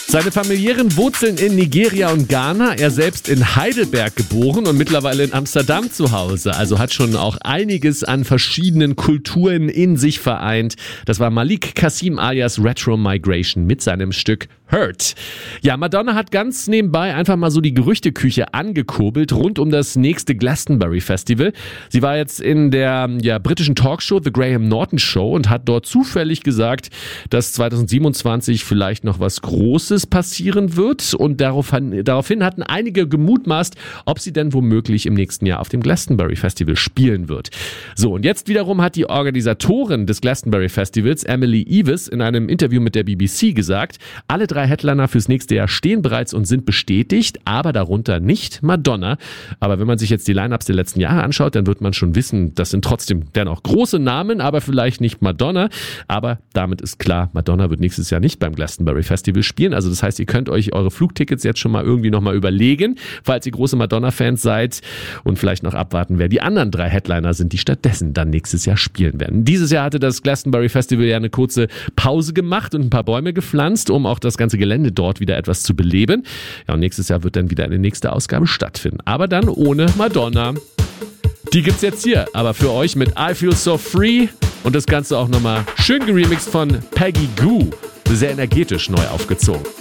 Seine familiären Wurzeln in Nigeria und Ghana, er selbst in Heidelberg geboren und mittlerweile in Amsterdam zu Hause. Also hat schon auch einiges an verschiedenen Kulturen in sich vereint. Das war Malik Kasim alias Retro Migration mit seinem Stück Hurt. Ja, Madonna hat ganz nebenbei einfach mal so die Gerüchteküche angekurbelt rund um das nächste Glastonbury Festival. Sie war jetzt in der britischen Talkshow The Graham Norton Show und hat dort zufällig gesagt, dass 2027 vielleicht noch was Großes passieren wird. Und daraufhin hatten einige gemutmaßt, ob sie denn womöglich im nächsten Jahr auf dem Glastonbury Festival spielen wird. So, und jetzt wiederum hat die Organisatorin des Glastonbury Festivals, Emily Eavis, in einem Interview mit der BBC gesagt, alle 3 Headliner fürs nächste Jahr stehen bereits und sind bestätigt, aber darunter nicht Madonna. Aber wenn man sich jetzt die Lineups der letzten Jahre anschaut, dann wird man schon wissen, das sind trotzdem dennoch große Namen, aber vielleicht nicht Madonna. Aber damit ist klar, Madonna wird nächstes Jahr nicht beim Glastonbury Festival spielen. Also das heißt, ihr könnt euch eure Flugtickets jetzt schon mal irgendwie nochmal überlegen, falls ihr große Madonna-Fans seid und vielleicht noch abwarten, wer die anderen 3 Headliner sind, die stattdessen dann nächstes Jahr spielen werden. Dieses Jahr hatte das Glastonbury Festival ja eine kurze Pause gemacht und ein paar Bäume gepflanzt, um auch das ganze Gelände dort wieder etwas zu beleben. Ja, und nächstes Jahr wird dann wieder eine nächste Ausgabe stattfinden. Aber dann ohne Madonna. Die gibt's jetzt hier, aber für euch mit I Feel So Free und das Ganze auch nochmal schön geremixed von Peggy Gou. Sehr energetisch neu aufgezogen.